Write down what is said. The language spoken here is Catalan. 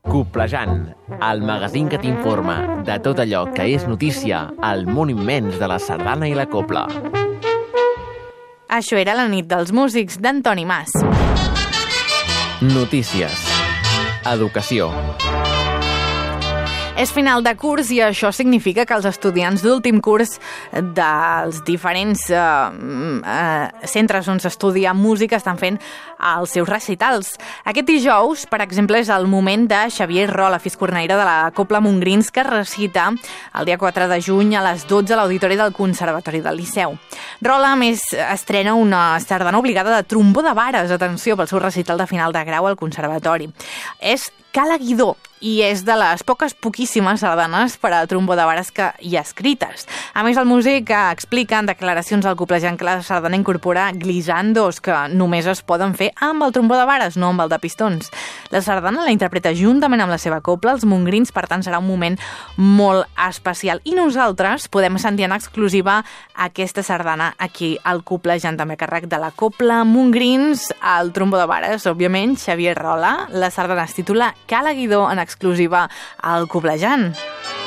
Coplejant, el magazín que t'informa de tot allò que és notícia al món immens de la sardana i la copla. Això era la nit dels músics d'Antoni Mas. Notícies. Educació. És final de curs i això significa que els estudiants d'últim curs dels diferents centres on s'estudia música estan fent els seus recitals. Aquest dijous, per exemple, és el moment de Xavier Rola, fiscornaire de la Copla Montgrins, que recita el dia 4 de juny a les 12 a l'Auditori del Conservatori del Liceu. Rola, a més, estrena una sardana obligada de trombó de vares, atenció, pel seu recital de final de grau al Conservatori. És Cala Guidó i és de les poquíssimes sardanes per a trombó de vares que hi ha escrites. A més, el músic explica en declaracions al Coplejant que la sardana incorpora glissandos que només es poden fer amb el trombó de vares, no amb el de pistons. La sardana la interpreta juntament amb la seva copla, els Montgrins, per tant serà un moment molt especial. I nosaltres podem sentir en exclusiva aquesta sardana aquí al Coplejant, també a càrrec de la Copla Montgrins, el trombó de vares, òbviament, Xavier Rola. La sardana es titula Cala Guidó, en exclusiva al Coplejant.